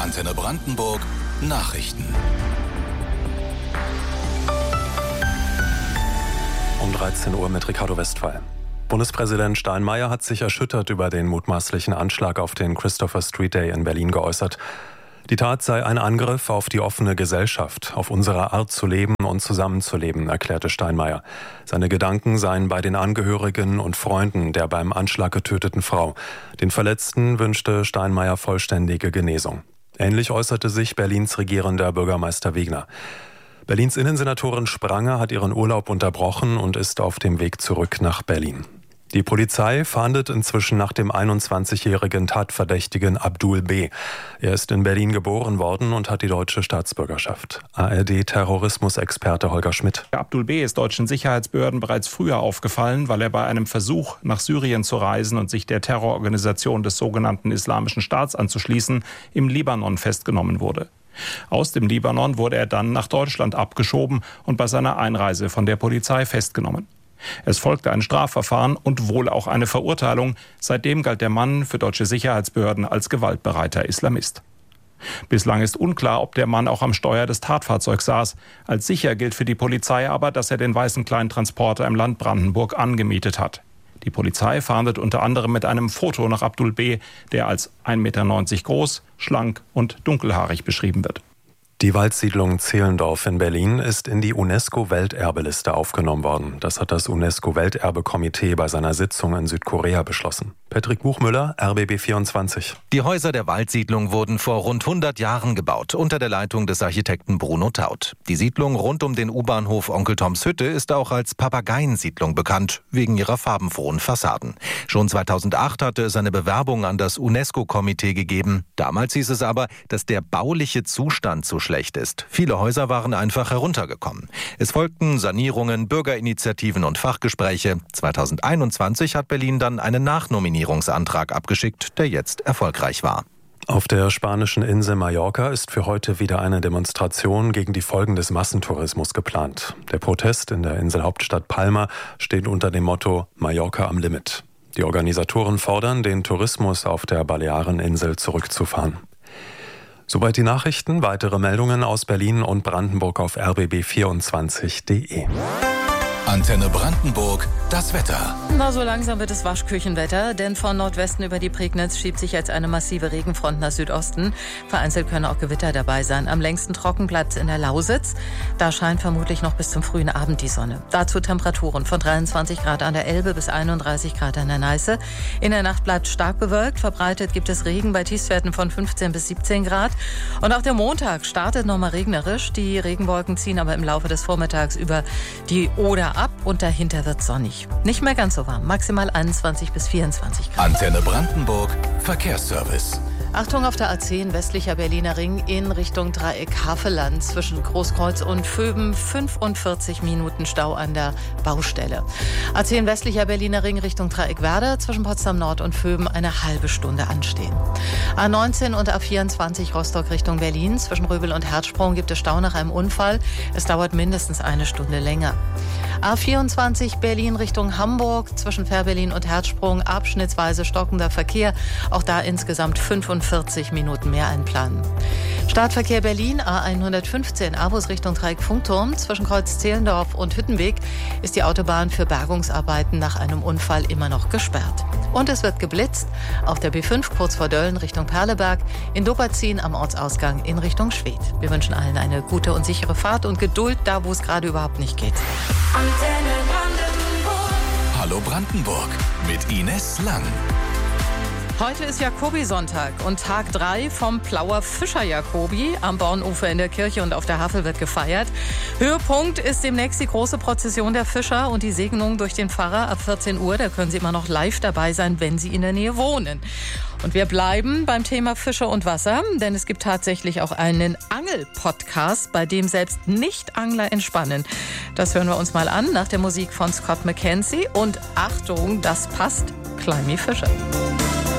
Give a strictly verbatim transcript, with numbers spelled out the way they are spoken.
Antenne Brandenburg Nachrichten. Um dreizehn Uhr mit Ricardo Westphal. Bundespräsident Steinmeier hat sich erschüttert über den mutmaßlichen Anschlag auf den Christopher Street Day in Berlin geäußert. Die Tat sei ein Angriff auf die offene Gesellschaft, auf unsere Art zu leben und zusammenzuleben, erklärte Steinmeier. Seine Gedanken seien bei den Angehörigen und Freunden der beim Anschlag getöteten Frau. Den Verletzten wünschte Steinmeier vollständige Genesung. Ähnlich äußerte sich Berlins regierender Bürgermeister Wegner. Berlins Innensenatorin Spranger hat ihren Urlaub unterbrochen und ist auf dem Weg zurück nach Berlin. Die Polizei fahndet inzwischen nach dem einundzwanzigjährigen Tatverdächtigen Abdul B. Er ist in Berlin geboren worden und hat die deutsche Staatsbürgerschaft. A R D-Terrorismusexperte Holger Schmidt. Abdul B. ist deutschen Sicherheitsbehörden bereits früher aufgefallen, weil er bei einem Versuch, nach Syrien zu reisen und sich der Terrororganisation des sogenannten Islamischen Staats anzuschließen, im Libanon festgenommen wurde. Aus dem Libanon wurde er dann nach Deutschland abgeschoben und bei seiner Einreise von der Polizei festgenommen. Es folgte ein Strafverfahren und wohl auch eine Verurteilung. Seitdem galt der Mann für deutsche Sicherheitsbehörden als gewaltbereiter Islamist. Bislang ist unklar, ob der Mann auch am Steuer des Tatfahrzeugs saß. Als sicher gilt für die Polizei aber, dass er den weißen Kleintransporter im Land Brandenburg angemietet hat. Die Polizei fahndet unter anderem mit einem Foto nach Abdul B., der als ein Meter neunzig groß, schlank und dunkelhaarig beschrieben wird. Die Waldsiedlung Zehlendorf in Berlin ist in die UNESCO-Welterbeliste aufgenommen worden. Das hat das UNESCO-Welterbekomitee bei seiner Sitzung in Südkorea beschlossen. Patrick Buchmüller, R B B vierundzwanzig. Die Häuser der Waldsiedlung wurden vor rund hundert Jahren gebaut, unter der Leitung des Architekten Bruno Taut. Die Siedlung rund um den U-Bahnhof Onkel Toms Hütte ist auch als Papageiensiedlung bekannt, wegen ihrer farbenfrohen Fassaden. Schon zweitausendacht hatte es eine Bewerbung an das UNESCO-Komitee gegeben. Damals hieß es aber, dass der bauliche Zustand zu schlecht ist. Viele Häuser waren einfach heruntergekommen. Es folgten Sanierungen, Bürgerinitiativen und Fachgespräche. zweitausendeinundzwanzig hat Berlin dann einen Nachnominierungsantrag abgeschickt, der jetzt erfolgreich war. Auf der spanischen Insel Mallorca ist für heute wieder eine Demonstration gegen die Folgen des Massentourismus geplant. Der Protest in der Inselhauptstadt Palma steht unter dem Motto Mallorca am Limit. Die Organisatoren fordern, den Tourismus auf der Baleareninsel zurückzufahren. Soweit die Nachrichten. Weitere Meldungen aus Berlin und Brandenburg auf r b b vierundzwanzig punkt de. Antenne Brandenburg, das Wetter. Na, so langsam wird es Waschküchenwetter, denn von Nordwesten über die Prignitz schiebt sich jetzt eine massive Regenfront nach Südosten. Vereinzelt können auch Gewitter dabei sein. Am längsten Trockenplatz in der Lausitz. Da scheint vermutlich noch bis zum frühen Abend die Sonne. Dazu Temperaturen von dreiundzwanzig Grad an der Elbe bis einunddreißig Grad an der Neiße. In der Nacht bleibt stark bewölkt. Verbreitet gibt es Regen bei Tiefstwerten von fünfzehn bis siebzehn Grad. Und auch der Montag startet nochmal regnerisch. Die Regenwolken ziehen aber im Laufe des Vormittags über die Oder ab und dahinter wird sonnig. Nicht mehr ganz so warm, maximal einundzwanzig bis vierundzwanzig Grad. Antenne Brandenburg, Verkehrsservice. Achtung auf der A zehn, westlicher Berliner Ring in Richtung Dreieck Havelland zwischen Großkreuz und Vöben. fünfundvierzig Minuten Stau an der Baustelle. A zehn, westlicher Berliner Ring Richtung Dreieck Werder zwischen Potsdam Nord und Vöben eine halbe Stunde anstehen. A neunzehn und A vierundzwanzig Rostock Richtung Berlin zwischen Röbel und Herzsprung gibt es Stau nach einem Unfall. Es dauert mindestens eine Stunde länger. A vierundzwanzig Berlin Richtung Hamburg zwischen Fährberlin und Herzsprung abschnittsweise stockender Verkehr. Auch da insgesamt fünfundvierzig Minuten mehr einplanen. Startverkehr Berlin A hundertfünfzehn Abus Richtung Dreieck Funkturm zwischen Kreuz Zehlendorf und Hüttenweg ist die Autobahn für Bergungsarbeiten nach einem Unfall immer noch gesperrt. Und es wird geblitzt auf der B fünf kurz vor Dölln Richtung Perleberg, in Doberzin am Ortsausgang in Richtung Schwedt. Wir wünschen allen eine gute und sichere Fahrt und Geduld da, wo es gerade überhaupt nicht geht. Antenne Brandenburg. Hallo Brandenburg mit Ines Lang. Heute ist Jakobi-Sonntag und Tag drei vom Plauer Fischer Jakobi. Am Bornufer in der Kirche und auf der Havel wird gefeiert. Höhepunkt ist demnächst die große Prozession der Fischer und die Segnung durch den Pfarrer ab vierzehn Uhr. Da können Sie immer noch live dabei sein, wenn Sie in der Nähe wohnen. Und wir bleiben beim Thema Fische und Wasser, denn es gibt tatsächlich auch einen Angel-Podcast, bei dem selbst Nicht-Angler entspannen. Das hören wir uns mal an nach der Musik von Scott McKenzie. Und Achtung, das passt, Climby Fischer.